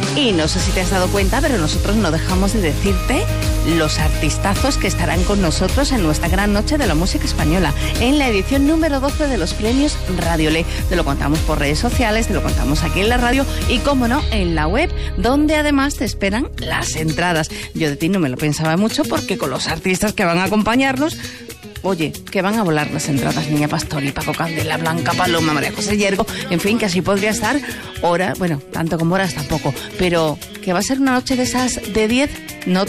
Y no sé si te has dado cuenta, pero nosotros no dejamos de decirte los artistazos que estarán con nosotros en nuestra gran noche de la música española, en la edición número 12 de los premios Radiolé. Te lo contamos por redes sociales, te lo contamos aquí en la radio y, cómo no, en la web, donde además te esperan las entradas. Yo de ti no me lo pensaba mucho, porque con los artistas que van a acompañarnos, oye, que van a volar las entradas. Niña Pastori, Paco Candela, Blanca Paloma, María José Yergo, en fin, que así podría estar horas, bueno, tanto como horas tampoco, pero que va a ser una noche de esas de 10, no